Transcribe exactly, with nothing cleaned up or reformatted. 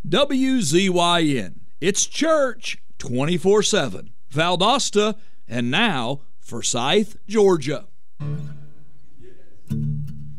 W Z Y N. It's church twenty-four seven. Valdosta, and now Forsyth, Georgia.